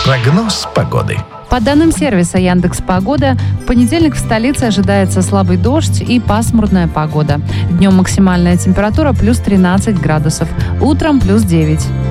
Прогноз погоды. По данным сервиса Яндекс.Погода, в понедельник в столице ожидается слабый дождь и пасмурная погода. Днем максимальная температура плюс 13 градусов, утром плюс 9.